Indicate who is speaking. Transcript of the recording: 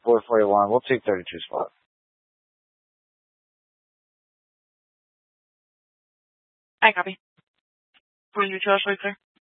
Speaker 1: 441. We'll take 32 spot.
Speaker 2: I copy. 42, I'll show you clear.